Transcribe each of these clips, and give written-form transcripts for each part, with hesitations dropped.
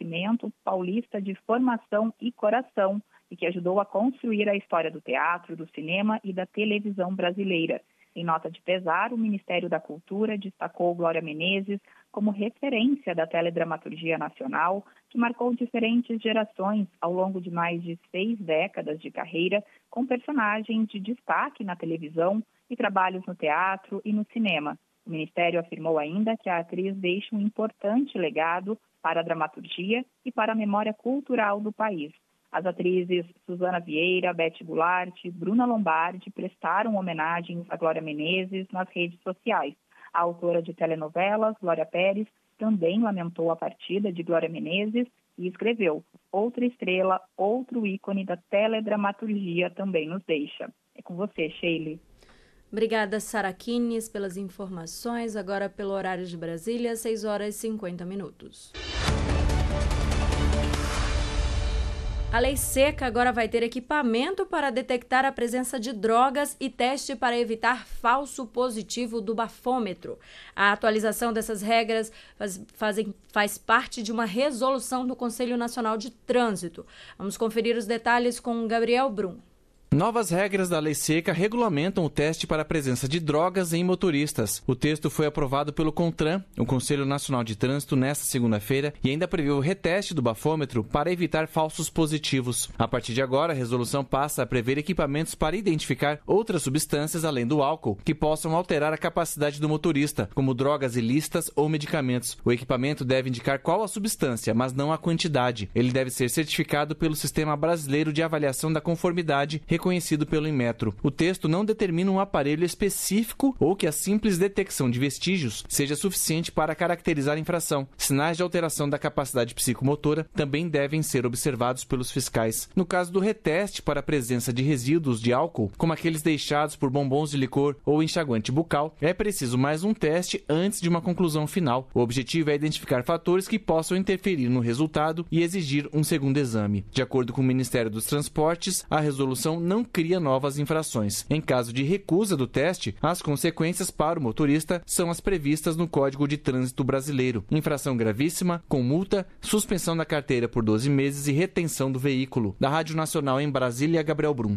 movimento paulista de formação e coração e que ajudou a construir a história do teatro, do cinema e da televisão brasileira. Em nota de pesar, o Ministério da Cultura destacou Glória Menezes como referência da teledramaturgia nacional, que marcou diferentes gerações ao longo de mais de 6 décadas de carreira, com personagens de destaque na televisão e trabalhos no teatro e no cinema. O Ministério afirmou ainda que a atriz deixa um importante legado para a dramaturgia e para a memória cultural do país. As atrizes Suzana Vieira, Beth Goulart e Bruna Lombardi prestaram homenagens a Glória Menezes nas redes sociais. A autora de telenovelas, Glória Pérez, também lamentou a partida de Glória Menezes e escreveu: outra estrela, outro ícone da teledramaturgia também nos deixa. É com você, Sheila. Obrigada, Sara Kines, pelas informações. Agora, pelo horário de Brasília, 6h50. A lei seca agora vai ter equipamento para detectar a presença de drogas e teste para evitar falso positivo do bafômetro. A atualização dessas regras faz parte de uma resolução do Conselho Nacional de Trânsito. Vamos conferir os detalhes com Gabriel Brum. Novas regras da Lei Seca regulamentam o teste para a presença de drogas em motoristas. O texto foi aprovado pelo CONTRAN, o Conselho Nacional de Trânsito, nesta segunda-feira, e ainda prevê o reteste do bafômetro para evitar falsos positivos. A partir de agora, a resolução passa a prever equipamentos para identificar outras substâncias além do álcool que possam alterar a capacidade do motorista, como drogas ilícitas ou medicamentos. O equipamento deve indicar qual a substância, mas não a quantidade. Ele deve ser certificado pelo Sistema Brasileiro de Avaliação da Conformidade, reconhecido pelo Inmetro. O texto não determina um aparelho específico ou que a simples detecção de vestígios seja suficiente para caracterizar a infração. Sinais de alteração da capacidade psicomotora também devem ser observados pelos fiscais. No caso do reteste para a presença de resíduos de álcool, como aqueles deixados por bombons de licor ou enxaguante bucal, é preciso mais um teste antes de uma conclusão final. O objetivo é identificar fatores que possam interferir no resultado e exigir um segundo exame. De acordo com o Ministério dos Transportes, a resolução não cria novas infrações. Em caso de recusa do teste, as consequências para o motorista são as previstas no Código de Trânsito Brasileiro. Infração gravíssima, com multa, suspensão da carteira por 12 meses e retenção do veículo. Da Rádio Nacional em Brasília, Gabriel Brum.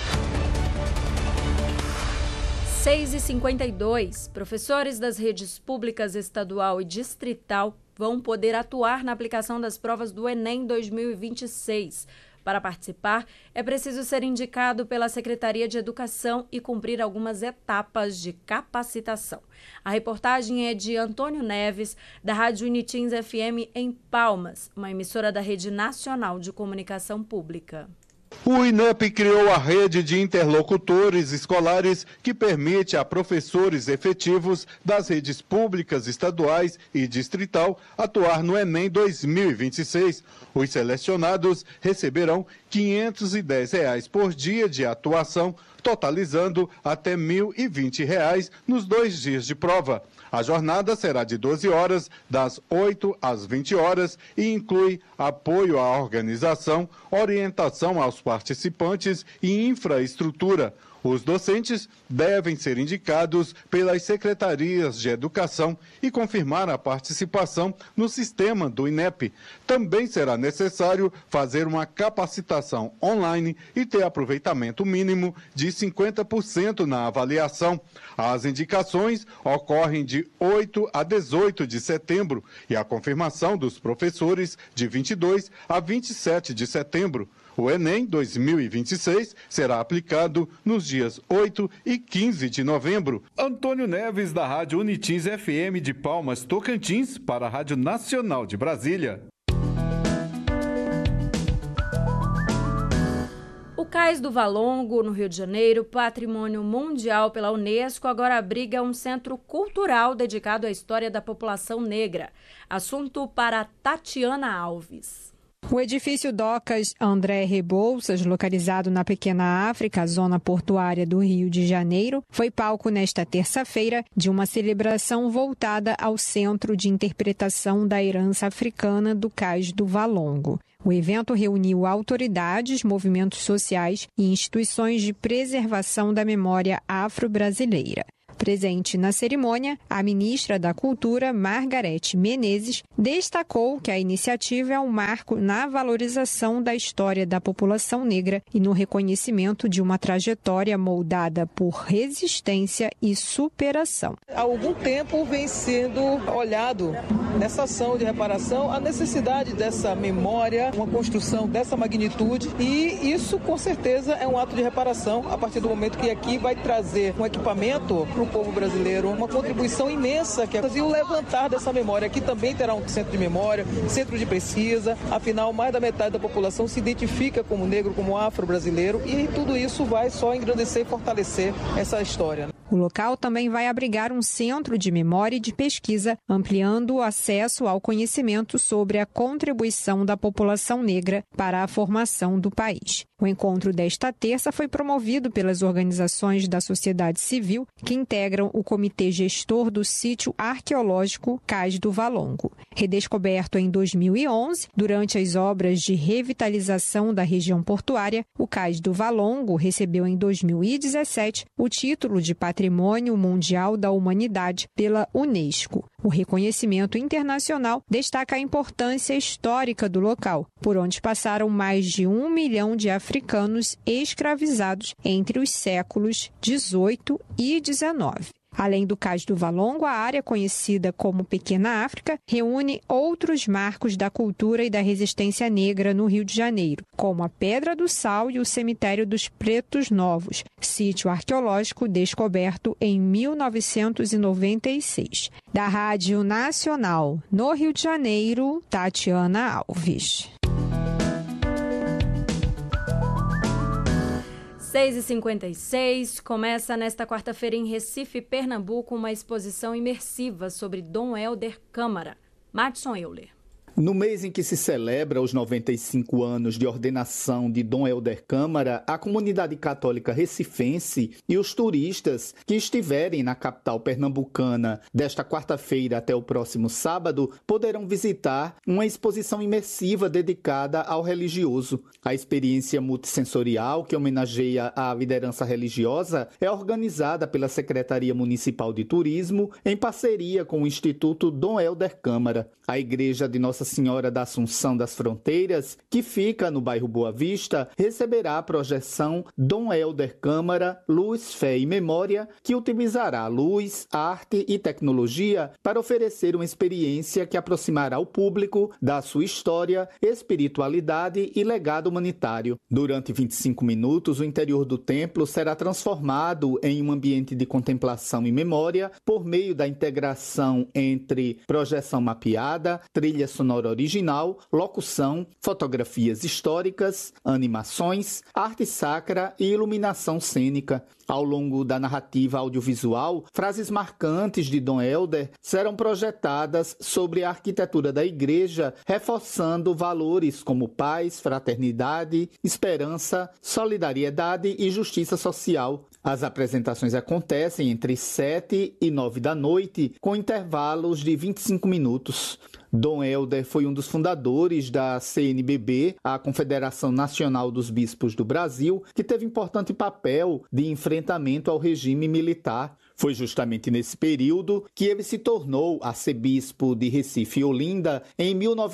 6h52. Professores das redes públicas estadual e distrital vão poder atuar na aplicação das provas do Enem 2026. Para participar, é preciso ser indicado pela Secretaria de Educação e cumprir algumas etapas de capacitação. A reportagem é de Antônio Neves, da Rádio Unitins FM em Palmas, uma emissora da Rede Nacional de Comunicação Pública. O INEP criou a rede de interlocutores escolares que permite a professores efetivos das redes públicas, estaduais e distrital atuar no Enem 2026. Os selecionados receberão R$ 510 por dia de atuação, totalizando até R$ 1.020 nos 2 dias de prova. A jornada será de 12 horas, das 8 às 20 horas, e inclui apoio à organização, orientação aos participantes e infraestrutura. Os docentes devem ser indicados pelas secretarias de educação e confirmar a participação no sistema do INEP. Também será necessário fazer uma capacitação online e ter aproveitamento mínimo de 50% na avaliação. As indicações ocorrem de 8 a 18 de setembro e a confirmação dos professores de 22 a 27 de setembro. O Enem 2026 será aplicado nos dias 8 e 15 de novembro. Antônio Neves, da Rádio Unitins FM de Palmas, Tocantins, para a Rádio Nacional de Brasília. O Cais do Valongo, no Rio de Janeiro, patrimônio mundial pela Unesco, agora abriga um centro cultural dedicado à história da população negra. Assunto para Tatiana Alves. O edifício Docas André Rebouças, localizado na Pequena África, zona portuária do Rio de Janeiro, foi palco nesta terça-feira de uma celebração voltada ao Centro de Interpretação da Herança Africana do Cais do Valongo. O evento reuniu autoridades, movimentos sociais e instituições de preservação da memória afro-brasileira. Presente na cerimônia, a ministra da Cultura, Margarete Menezes, destacou que a iniciativa é um marco na valorização da história da população negra e no reconhecimento de uma trajetória moldada por resistência e superação. Há algum tempo vem sendo olhado nessa ação de reparação a necessidade dessa memória, uma construção dessa magnitude, e isso com certeza é um ato de reparação a partir do momento que aqui vai trazer um equipamento para o povo brasileiro, uma contribuição imensa que é o levantar dessa memória. Aqui também terá um centro de memória, centro de pesquisa, afinal mais da metade da população se identifica como negro, como afro-brasileiro, e tudo isso vai só engrandecer e fortalecer essa história. O local também vai abrigar um centro de memória e de pesquisa, ampliando o acesso ao conhecimento sobre a contribuição da população negra para a formação do país. O encontro desta terça foi promovido pelas organizações da sociedade civil que integram o Comitê Gestor do Sítio Arqueológico Cais do Valongo. Redescoberto em 2011, durante as obras de revitalização da região portuária, o Cais do Valongo recebeu em 2017 o título de Patrimônio Mundial da Humanidade pela Unesco. O reconhecimento internacional destaca a importância histórica do local, por onde passaram mais de 1 milhão de africanos escravizados entre os séculos XVIII e XIX. Além do Cais do Valongo, a área conhecida como Pequena África reúne outros marcos da cultura e da resistência negra no Rio de Janeiro, como a Pedra do Sal e o Cemitério dos Pretos Novos, sítio arqueológico descoberto em 1996. Da Rádio Nacional, no Rio de Janeiro, Tatiana Alves. 6h56, começa nesta quarta-feira em Recife, Pernambuco, uma exposição imersiva sobre Dom Helder Câmara. Madison Euler. No mês em que se celebra os 95 anos de ordenação de Dom Helder Câmara, a comunidade católica recifense e os turistas que estiverem na capital pernambucana desta quarta-feira até o próximo sábado poderão visitar uma exposição imersiva dedicada ao religioso. A experiência multissensorial, que homenageia a liderança religiosa, é organizada pela Secretaria Municipal de Turismo em parceria com o Instituto Dom Helder Câmara. A Igreja de Nossa Senhora da Assunção das Fronteiras, que fica no bairro Boa Vista, receberá a projeção Dom Helder Câmara, Luz, Fé e Memória, que utilizará luz, arte e tecnologia para oferecer uma experiência que aproximará o público da sua história, espiritualidade e legado humanitário. Durante 25 minutos, o interior do templo será transformado em um ambiente de contemplação e memória por meio da integração entre projeção mapeada, trilha sonora original, locução, fotografias históricas, animações, arte sacra e iluminação cênica. Ao longo da narrativa audiovisual, frases marcantes de Dom Helder serão projetadas sobre a arquitetura da igreja, reforçando valores como paz, fraternidade, esperança, solidariedade e justiça social. As apresentações acontecem entre 7 e 9 da noite, com intervalos de 25 minutos. Dom Helder foi um dos fundadores da CNBB, a Confederação Nacional dos Bispos do Brasil, que teve importante papel de enfrentamento ao regime militar. Foi justamente nesse período que ele se tornou arcebispo de Recife e Olinda em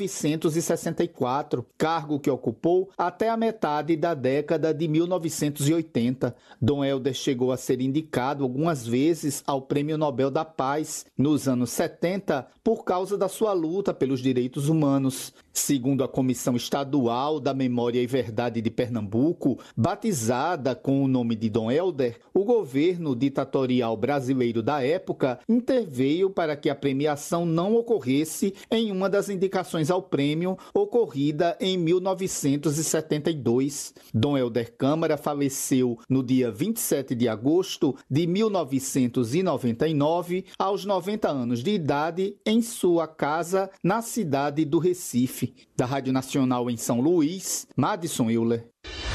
1964, cargo que ocupou até a metade da década de 1980. Dom Helder chegou a ser indicado algumas vezes ao Prêmio Nobel da Paz nos anos 70 por causa da sua luta pelos direitos humanos. Segundo a Comissão Estadual da Memória e Verdade de Pernambuco, batizada com o nome de Dom Helder, o governo ditatorial brasileiro da época interveio para que a premiação não ocorresse em uma das indicações ao prêmio ocorrida em 1972. Dom Helder Câmara faleceu no dia 27 de agosto de 1999, aos 90 anos de idade, em sua casa na cidade do Recife. Da Rádio Nacional em São Luís, Madison Euler.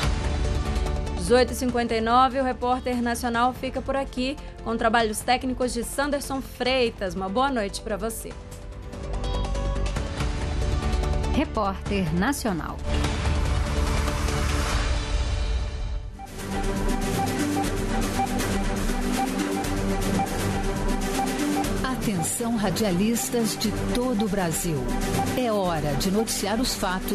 18h59, o Repórter Nacional fica por aqui com trabalhos técnicos de Sanderson Freitas. Uma boa noite para você. Repórter Nacional. Atenção, radialistas de todo o Brasil. É hora de noticiar os fatos